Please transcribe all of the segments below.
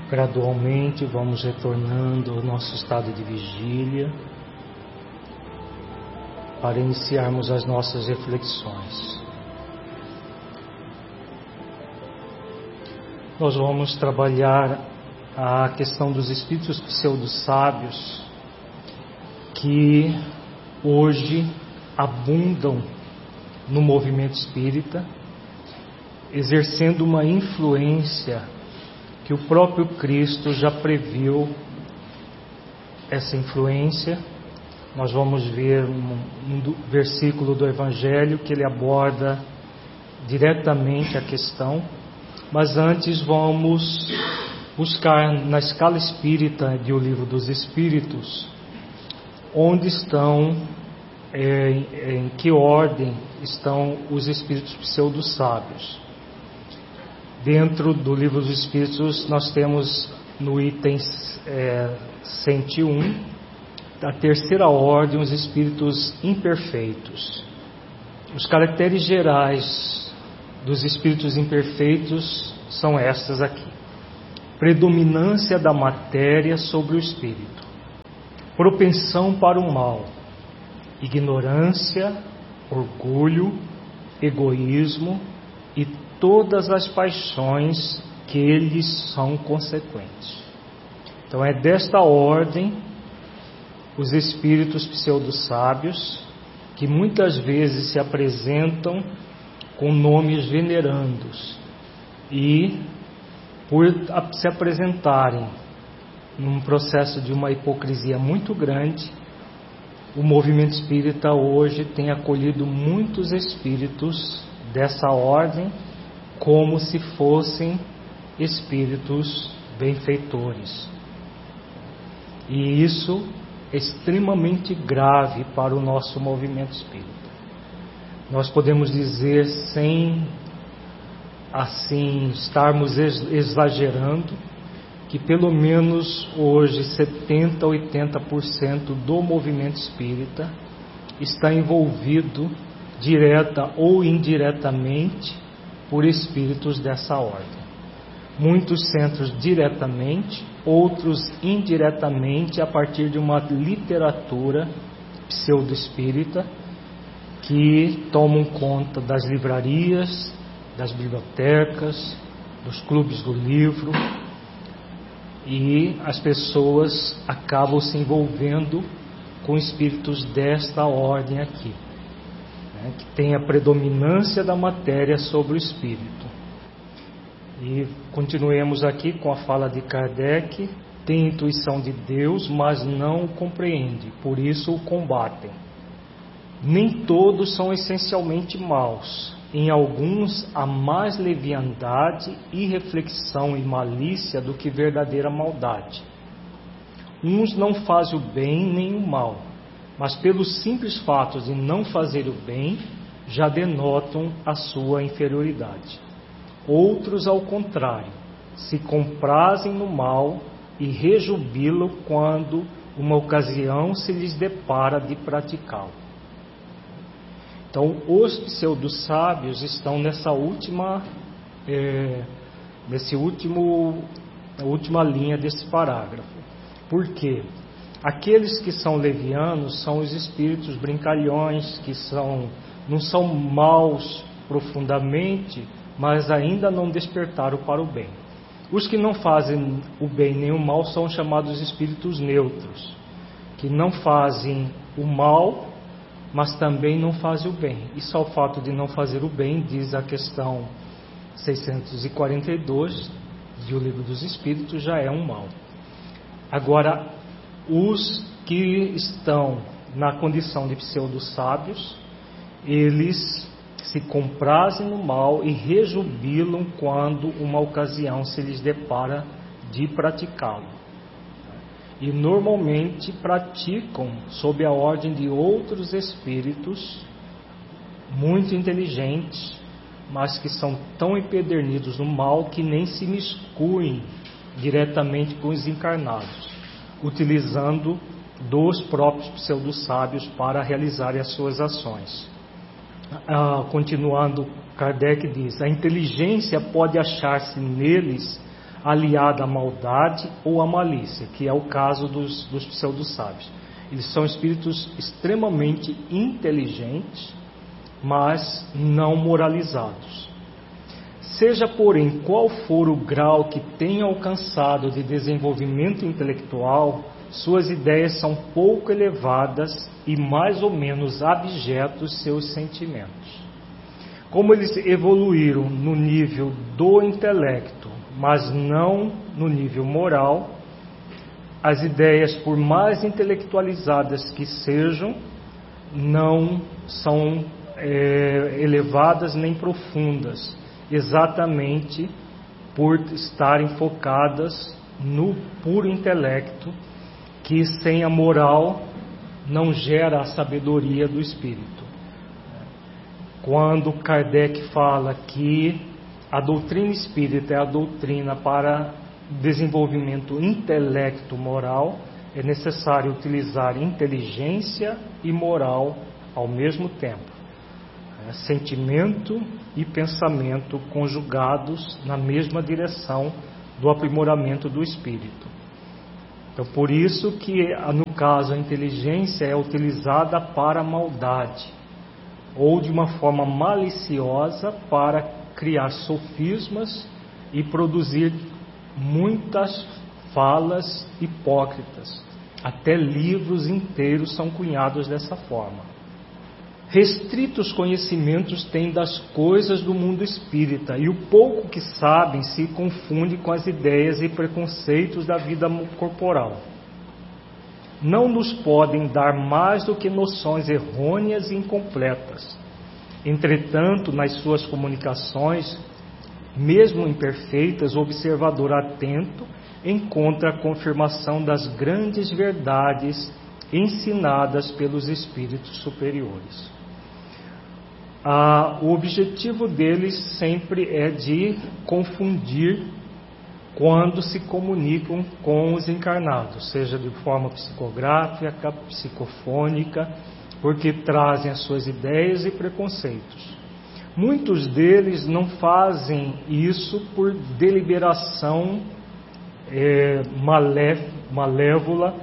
Gradualmente vamos retornando ao nosso estado de vigília para iniciarmos as nossas reflexões. Nós vamos trabalhar a questão dos espíritos pseudo-sábios que hoje abundam no movimento espírita, exercendo uma influência que o próprio Cristo já previu. Essa influência, nós vamos ver um versículo do Evangelho que ele aborda diretamente a questão, mas antes vamos buscar na escala espírita de O Livro dos Espíritos, onde estão, em que ordem estão os espíritos pseudo-sábios. Dentro do Livro dos Espíritos, nós temos no item 101, da terceira ordem, os espíritos imperfeitos. Os caracteres gerais dos espíritos imperfeitos são estas aqui: predominância da matéria sobre o espírito, propensão para o mal, ignorância, orgulho, egoísmo e todas as paixões que eles são consequentes. Então é desta ordem os espíritos pseudo-sábios, que muitas vezes se apresentam com nomes venerandos, e por se apresentarem num processo de uma hipocrisia muito grande, o movimento espírita hoje tem acolhido muitos espíritos dessa ordem como se fossem espíritos benfeitores. E isso é extremamente grave para o nosso movimento espírita. Nós podemos dizer, sem assim estarmos exagerando, que pelo menos hoje 70% a 80% do movimento espírita está envolvido direta ou indiretamente por espíritos dessa ordem. Muitos centros diretamente, outros indiretamente, a partir de uma literatura pseudo-espírita que tomam conta das livrarias, das bibliotecas, dos clubes do livro, e as pessoas acabam se envolvendo com espíritos desta ordem aqui, que tem a predominância da matéria sobre o espírito. E continuemos aqui com a fala de Kardec: tem intuição de Deus, mas não o compreende, por isso o combatem. Nem todos são essencialmente maus, em alguns há mais leviandade, irreflexão e malícia do que verdadeira maldade. Uns não fazem o bem nem o mal, mas pelos simples fatos de não fazer o bem, já denotam a sua inferioridade. Outros, ao contrário, se comprazem no mal e rejubilam quando uma ocasião se lhes depara de praticá-lo. Então, os pseudo-sábios estão nessa última linha desse parágrafo. Por quê? Aqueles que são levianos são os espíritos brincalhões, que não são maus profundamente, mas ainda não despertaram para o bem. Os que não fazem o bem nem o mal são chamados espíritos neutros, que não fazem o mal, mas também não fazem o bem. E só o fato de não fazer o bem, diz a questão 642 do Livro dos Espíritos, já é um mal. Agora, os que estão na condição de pseudo-sábios, eles se comprazem no mal e rejubilam quando uma ocasião se lhes depara de praticá-lo. E normalmente praticam sob a ordem de outros espíritos muito inteligentes, mas que são tão empedernidos no mal que nem se miscuem diretamente com os encarnados, utilizando dos próprios pseudo-sábios para realizarem as suas ações. Continuando, Kardec diz: a inteligência pode achar-se neles aliada à maldade ou à malícia, que é o caso dos pseudo-sábios. Eles são espíritos extremamente inteligentes, mas não moralizados. Seja, porém, qual for o grau que tenha alcançado de desenvolvimento intelectual, suas ideias são pouco elevadas e mais ou menos abjetos seus sentimentos. Como eles evoluíram no nível do intelecto, mas não no nível moral, as ideias, por mais intelectualizadas que sejam, não são elevadas nem profundas, exatamente por estarem focadas no puro intelecto, que sem a moral não gera a sabedoria do espírito. Quando Kardec fala que a doutrina espírita é a doutrina para desenvolvimento intelecto-moral, é necessário utilizar inteligência e moral ao mesmo tempo. Sentimento e pensamento conjugados na mesma direção do aprimoramento do espírito. Então, por isso que, no caso, a inteligência é utilizada para a maldade, ou de uma forma maliciosa para criar sofismas e produzir muitas falas hipócritas. Até livros inteiros são cunhados dessa forma. Restritos conhecimentos têm das coisas do mundo espírita, e o pouco que sabem se confunde com as ideias e preconceitos da vida corporal. Não nos podem dar mais do que noções errôneas e incompletas. Entretanto, nas suas comunicações, mesmo imperfeitas, o observador atento encontra a confirmação das grandes verdades ensinadas pelos espíritos superiores. O objetivo deles sempre é de confundir quando se comunicam com os encarnados, seja de forma psicográfica, psicofônica, porque trazem as suas ideias e preconceitos. Muitos deles não fazem isso por deliberação malévola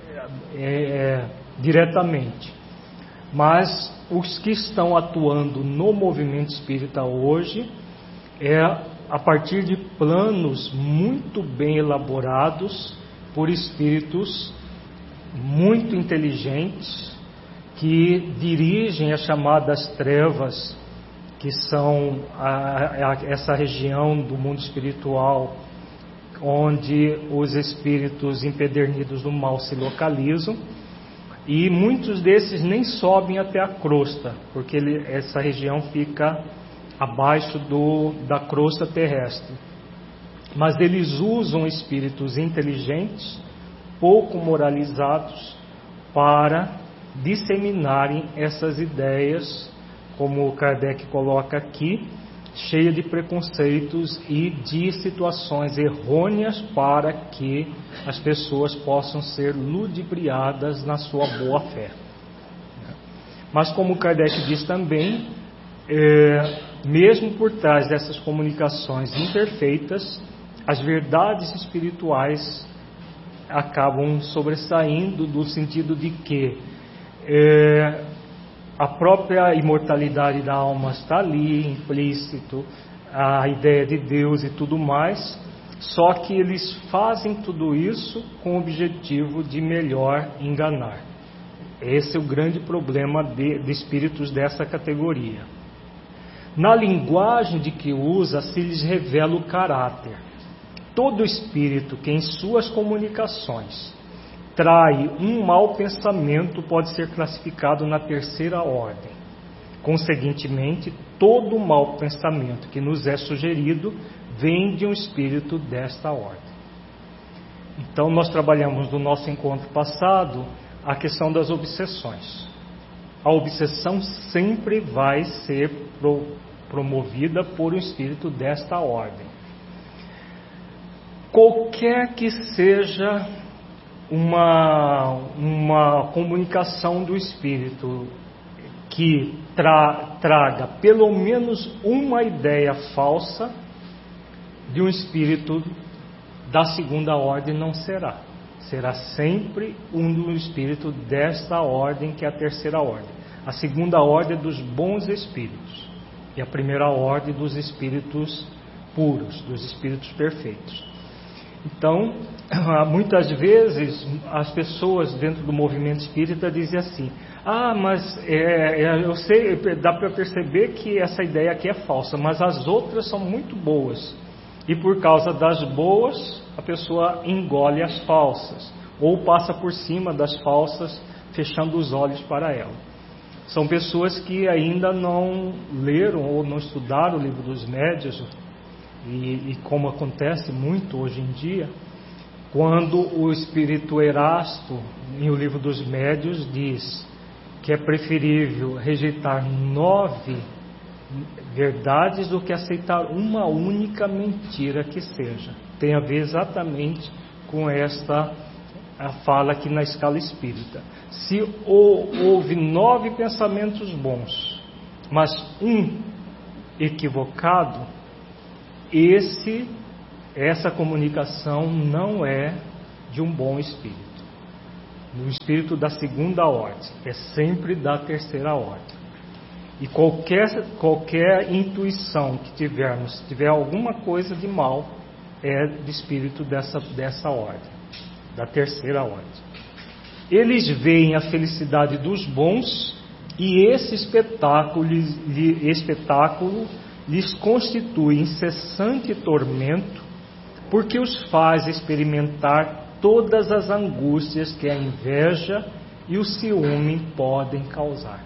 diretamente, mas os que estão atuando no movimento espírita hoje a partir de planos muito bem elaborados por espíritos muito inteligentes que dirigem as chamadas trevas, que são essa região do mundo espiritual onde os espíritos empedernidos do mal se localizam, e muitos desses nem sobem até a crosta, porque essa região fica abaixo da crosta terrestre. Mas eles usam espíritos inteligentes, pouco moralizados, para disseminarem essas ideias, como Kardec coloca aqui, cheia de preconceitos e de situações errôneas para que as pessoas possam ser ludibriadas na sua boa fé. Mas como Kardec diz também, mesmo por trás dessas comunicações imperfeitas, as verdades espirituais acabam sobressaindo, no sentido de que a própria imortalidade da alma está ali, implícito, a ideia de Deus e tudo mais, só que eles fazem tudo isso com o objetivo de melhor enganar. Esse é o grande problema de espíritos dessa categoria. Na linguagem de que usa, se lhes revela o caráter. Todo espírito que em suas comunicações trai um mau pensamento pode ser classificado na terceira ordem. Conseguintemente, todo mau pensamento que nos é sugerido vem de um espírito desta ordem. Então, nós trabalhamos no nosso encontro passado a questão das obsessões. A obsessão sempre vai ser promovida por um espírito desta ordem. Qualquer que seja uma comunicação do espírito que traga pelo menos uma ideia falsa de um espírito da segunda ordem não será. Será sempre um espírito desta ordem, que é a terceira ordem. A segunda ordem é dos bons espíritos, e a primeira ordem dos espíritos puros, dos espíritos perfeitos. Então, muitas vezes as pessoas dentro do movimento espírita dizem assim: mas eu sei, dá para perceber que essa ideia aqui é falsa, mas as outras são muito boas, e por causa das boas a pessoa engole as falsas, ou passa por cima das falsas, fechando os olhos para ela. São pessoas que ainda não leram ou não estudaram o Livro dos Médiuns, e como acontece muito hoje em dia, quando o espírito Erasto, em O Livro dos Médiuns, diz que é preferível rejeitar 9 verdades do que aceitar uma única mentira que seja. Tem a ver exatamente com esta fala aqui na escala espírita. Se houve 9 pensamentos bons, mas um equivocado, essa comunicação não é de um bom espírito. No espírito da segunda ordem, é sempre da terceira ordem. E qualquer intuição que tivermos, se tiver alguma coisa de mal, é de espírito dessa ordem, da terceira ordem. Eles veem a felicidade dos bons, e esse espetáculo lhes constitui incessante tormento, porque os faz experimentar todas as angústias que a inveja e o ciúme podem causar.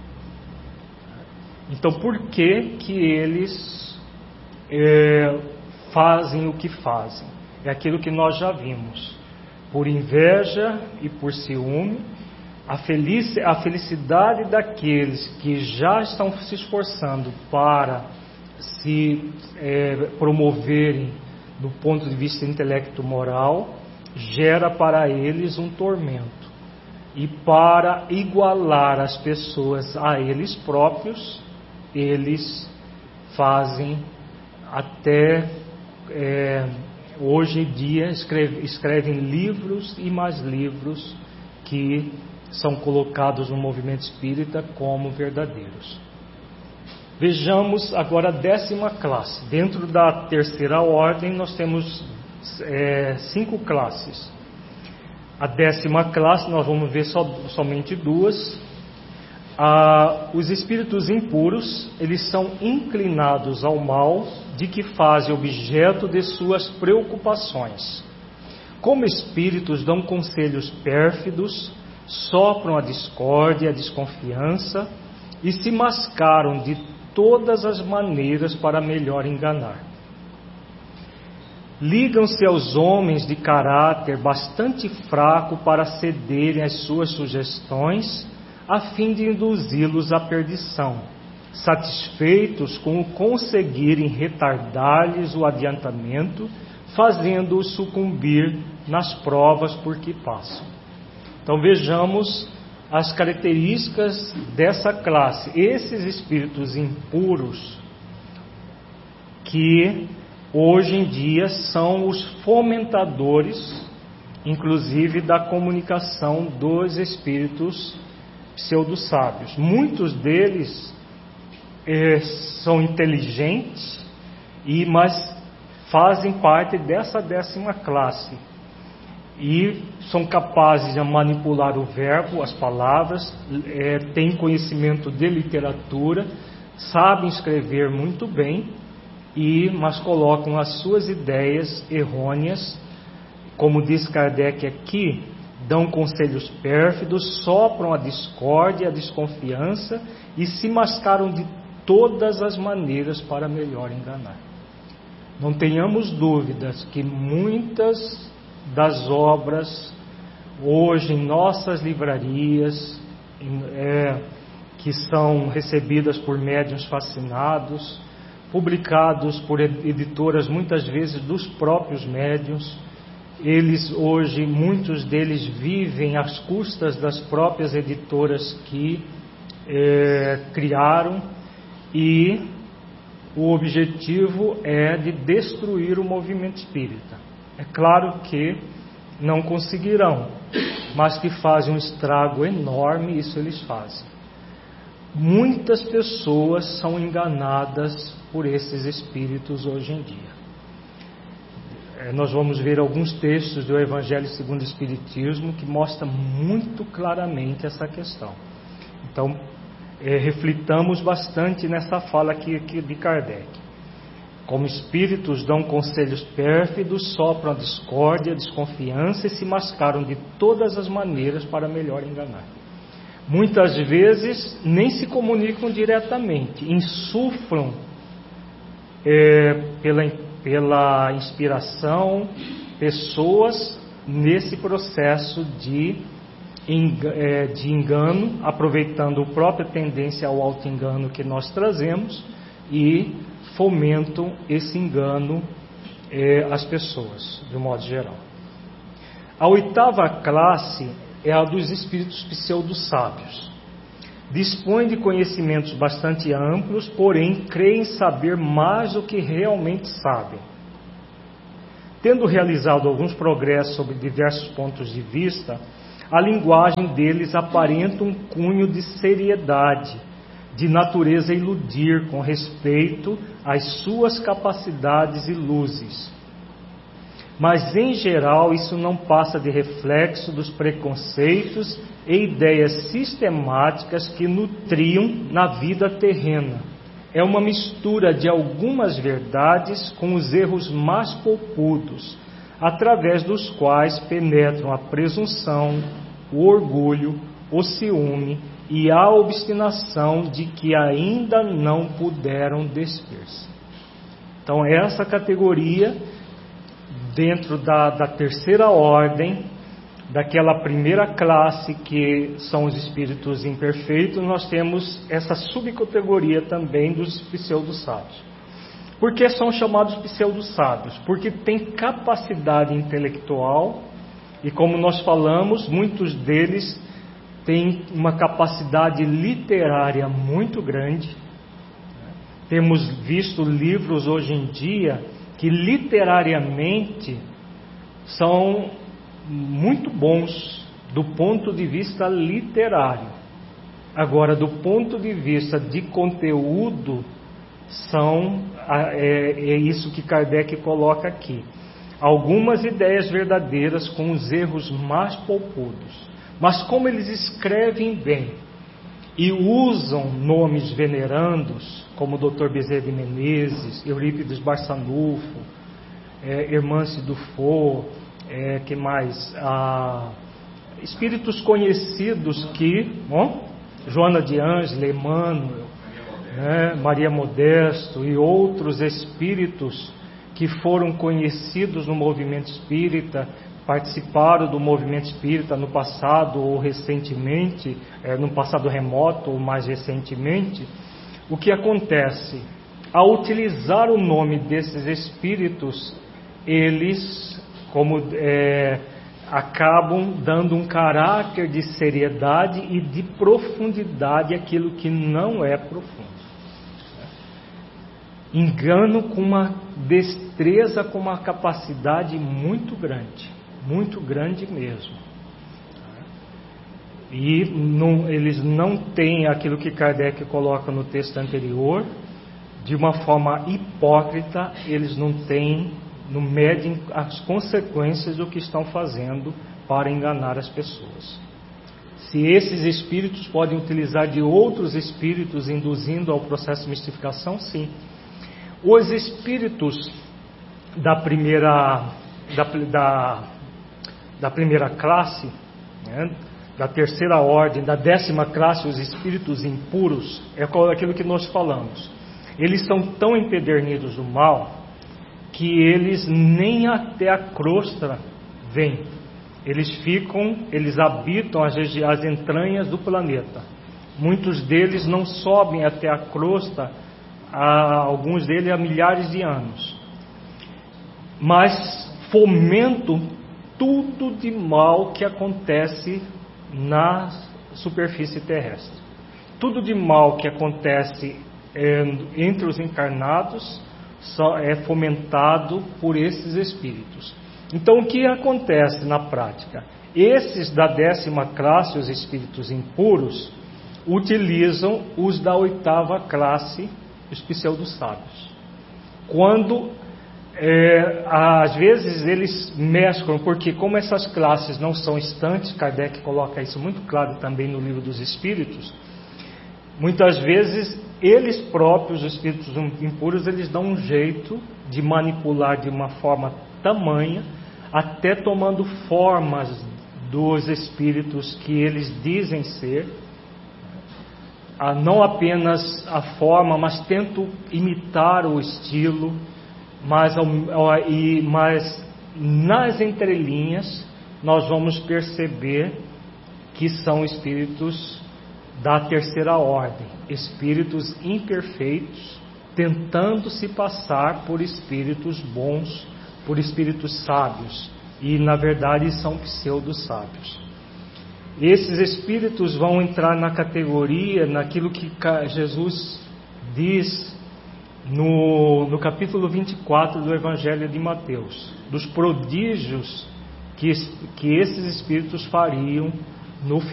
Então, por que eles fazem o que fazem? É aquilo que nós já vimos. Por inveja e por ciúme, a felicidade daqueles que já estão se esforçando para se promoverem do ponto de vista intelecto-moral, gera para eles um tormento. E para igualar as pessoas a eles próprios, eles fazem até hoje em dia escrevem livros e mais livros que são colocados no movimento espírita como verdadeiros. Vejamos agora a 10ª classe. Dentro da terceira ordem nós temos 5 classes. A 10ª classe nós vamos ver somente 2. Os espíritos impuros, eles são inclinados ao mal, de que fazem objeto de suas preocupações. Como espíritos dão conselhos pérfidos, sopram a discórdia e a desconfiança, e se mascaram de todas as maneiras para melhor enganar. Ligam-se aos homens de caráter bastante fraco para cederem às suas sugestões, a fim de induzi-los à perdição, satisfeitos com o conseguirem retardar-lhes o adiantamento, fazendo-os sucumbir nas provas por que passam. Então vejamos as características dessa classe. Esses espíritos impuros, que hoje em dia são os fomentadores, inclusive, da comunicação dos espíritos pseudo-sábios. Muitos deles são inteligentes, mas fazem parte dessa 10ª classe e são capazes de manipular o verbo, as palavras, têm conhecimento de literatura, sabem escrever muito bem, mas colocam as suas ideias errôneas, como diz Kardec aqui, dão conselhos pérfidos, sopram a discórdia e a desconfiança e se mascaram de todas as maneiras para melhor enganar. Não tenhamos dúvidas que muitas das obras hoje em nossas livrarias, que são recebidas por médiuns fascinados, publicados por editoras muitas vezes dos próprios médiuns, eles hoje, muitos deles vivem às custas das próprias editoras que criaram, e o objetivo é de destruir o movimento espírita. É claro que não conseguirão, mas que fazem um estrago enorme, isso eles fazem. Muitas pessoas são enganadas por esses espíritos hoje em dia. Nós vamos ver alguns textos do Evangelho segundo o Espiritismo que mostram muito claramente essa questão. Então, reflitamos bastante nessa fala aqui de Kardec. Como espíritos dão conselhos pérfidos, sopram a discórdia, a desconfiança e se mascaram de todas as maneiras para melhor enganar. Muitas vezes nem se comunicam diretamente, insuflam pela inspiração pessoas nesse processo de engano, aproveitando a própria tendência ao auto-engano que nós trazemos e fomentam esse engano às pessoas, de um modo geral. A 8ª classe é a dos espíritos pseudo-sábios. Dispõem de conhecimentos bastante amplos, porém creem saber mais do que realmente sabem. Tendo realizado alguns progressos sobre diversos pontos de vista, a linguagem deles aparenta um cunho de seriedade, de natureza a iludir com respeito às suas capacidades e luzes. Mas, em geral, isso não passa de reflexo dos preconceitos e ideias sistemáticas que nutriam na vida terrena. É uma mistura de algumas verdades com os erros mais poupudos, através dos quais penetram a presunção, o orgulho, o ciúme e a obstinação de que ainda não puderam despir-se. Então, essa categoria, dentro da 3ª ordem, daquela primeira classe que são os espíritos imperfeitos, nós temos essa subcategoria também dos pseudo-sábios. Por que são chamados pseudo-sábios? Porque têm capacidade intelectual e, como nós falamos, muitos deles têm uma capacidade literária muito grande. Temos visto livros hoje em dia que literariamente são muito bons do ponto de vista literário. Agora, do ponto de vista de conteúdo, é isso que Kardec coloca aqui. Algumas ideias verdadeiras com os erros mais poupudos. Mas como eles escrevem bem e usam nomes venerandos, como Dr. Bezerra de Menezes, Eurípides Barçanufo, Hermance Dufour, que mais? Espíritos conhecidos que, Joana de Ângela, Emmanuel, Maria Modesto e outros espíritos que foram conhecidos no movimento espírita, participaram do movimento espírita no passado ou recentemente, no passado remoto ou mais recentemente. O que acontece? Ao utilizar o nome desses espíritos, eles acabam dando um caráter de seriedade e de profundidade àquilo que não é profundo. Engano com uma destreza, com uma capacidade muito grande mesmo. E eles não têm aquilo que Kardec coloca no texto anterior, de uma forma hipócrita, eles não medem as consequências do que estão fazendo para enganar as pessoas. Se esses espíritos podem utilizar de outros espíritos induzindo ao processo de mistificação, sim. Os espíritos da primeira classe, da 3ª ordem, da 10ª classe, os espíritos impuros, é aquilo que nós falamos. Eles são tão empedernidos do mal que eles nem até a crosta vêm. Eles habitam as entranhas do planeta. Muitos deles não sobem até a crosta, alguns deles há milhares de anos. Mas fomentam tudo de mal que acontece na superfície terrestre. Tudo de mal que acontece entre os encarnados só é fomentado por esses espíritos. Então, o que acontece na prática? Esses da 10ª classe, os espíritos impuros, utilizam os da 8ª classe, os pseudo-sábios. Quando, às vezes, eles mesclam, porque como essas classes não são estantes, Kardec coloca isso muito claro também no Livro dos Espíritos, muitas vezes eles próprios, os espíritos impuros, eles dão um jeito de manipular de uma forma tamanha, até tomando formas dos espíritos que eles dizem ser, não apenas a forma, mas tentam imitar o estilo, mas nas entrelinhas nós vamos perceber que são espíritos da 3ª ordem, espíritos imperfeitos, tentando se passar por espíritos bons, por espíritos sábios, e na verdade são pseudo-sábios. Esses espíritos vão entrar na categoria, naquilo que Jesus diz no capítulo 24 do Evangelho de Mateus, dos prodígios que esses espíritos fariam no